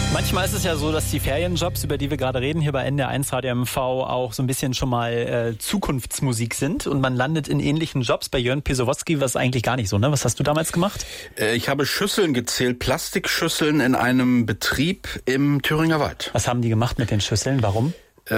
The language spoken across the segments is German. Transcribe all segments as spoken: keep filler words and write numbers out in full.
Manchmal ist es ja so, dass die Ferienjobs, über die wir gerade reden, hier bei N D R eins Radio M V auch so ein bisschen schon mal äh, Zukunftsmusik sind und man landet in ähnlichen Jobs. Bei Jörn Pisowoski war es eigentlich gar nicht so, ne? Was hast du damals gemacht? Äh, ich habe Schüsseln gezählt, Plastikschüsseln in einem Betrieb im Thüringer Wald. Was haben die gemacht mit den Schüsseln? Warum?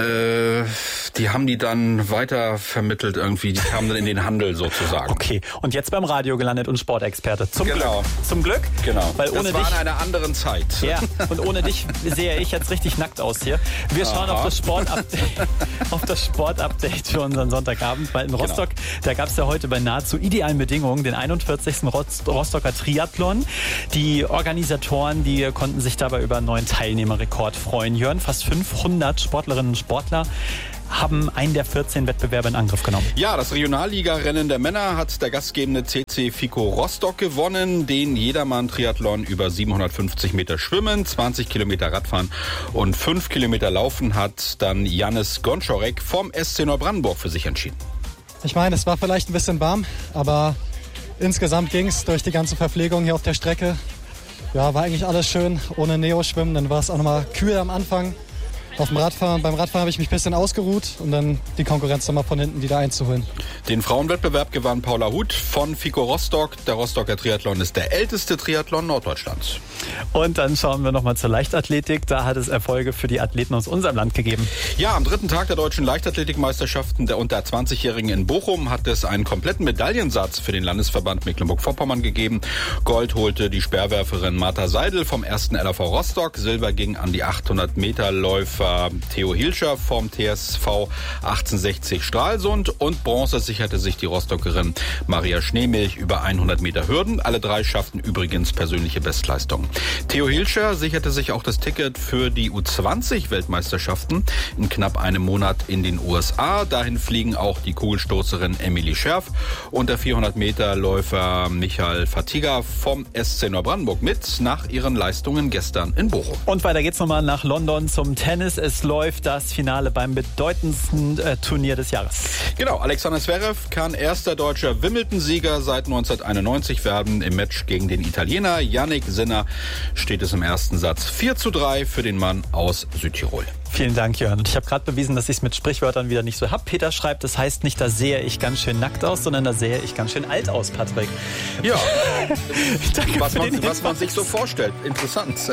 Äh, die haben die dann weiter vermittelt irgendwie, die kamen dann in den Handel sozusagen. Okay, und jetzt beim Radio gelandet und Sportexperte. Zum genau. Glück. Zum Glück. Genau. Weil ohne das war dich, in einer anderen Zeit. Ja, und ohne dich sehe ich jetzt richtig nackt aus hier. Wir schauen auf das Sportupdate, auf das Sportupdate für unseren Sonntagabend. Weil in Rostock, genau. Da gab es ja heute bei nahezu idealen Bedingungen den einundvierzigsten Rostocker Triathlon. Die Organisatoren, die konnten sich dabei über einen neuen Teilnehmerrekord freuen. Jörn, fast fünfhundert Sportlerinnen und Sportler haben einen der vierzehn Wettbewerbe in Angriff genommen. Ja, das Regionalliga-Rennen der Männer hat der gastgebende C C Fico Rostock gewonnen. Den Jedermann-Triathlon über siebenhundertfünfzig Meter Schwimmen, zwanzig Kilometer Radfahren und fünf Kilometer Laufen hat dann Jannis Gonczorek vom S C Neubrandenburg für sich entschieden. Ich meine, es war vielleicht ein bisschen warm, aber insgesamt ging es durch die ganze Verpflegung hier auf der Strecke. Ja, war eigentlich alles schön, ohne Neo-Schwimmen. Dann war es auch nochmal kühl am Anfang. Auf dem Radfahren, beim Radfahren habe ich mich ein bisschen ausgeruht und dann die Konkurrenz nochmal von hinten wieder einzuholen. Den Frauenwettbewerb gewann Paula Huth von Fico Rostock. Der Rostocker Triathlon ist der älteste Triathlon Norddeutschlands. Und dann schauen wir nochmal zur Leichtathletik. Da hat es Erfolge für die Athleten aus unserem Land gegeben. Ja, am dritten Tag der deutschen Leichtathletikmeisterschaften der unter zwanzigjährigen in Bochum hat es einen kompletten Medaillensatz für den Landesverband Mecklenburg-Vorpommern gegeben. Gold holte die Speerwerferin Martha Seidel vom ersten L A V Rostock. Silber ging an die achthundert Meter Läufer Theo Hilscher vom T S V achtzehnhundertsechzig Stralsund und Bronze sicherte sich die Rostockerin Maria Schneemilch über hundert Meter Hürden. Alle drei schafften übrigens persönliche Bestleistungen. Theo Hilscher sicherte sich auch das Ticket für die U zwanzig Weltmeisterschaften in knapp einem Monat in den U S A. Dahin fliegen auch die Kugelstoßerin Emily Scherf und der vierhundert Meter Läufer Michael Fatiga vom S C Neubrandenburg mit nach ihren Leistungen gestern in Bochum. Und weiter geht's nochmal nach London zum Tennis. Es läuft das Finale beim bedeutendsten äh, Turnier des Jahres. Genau, Alexander Zverev kann erster deutscher Wimbledon-Sieger seit neunzehnhunderteinundneunzig werden. Im Match gegen den Italiener Yannick Sinner steht es im ersten Satz vier zu drei für den Mann aus Südtirol. Vielen Dank, Jörn. Und ich habe gerade bewiesen, dass ich es mit Sprichwörtern wieder nicht so hab. Peter schreibt, das heißt nicht, da sehe ich ganz schön nackt aus, sondern da sehe ich ganz schön alt aus, Patrick. Ja, Danke was, für man, den was man sich so vorstellt. Interessant.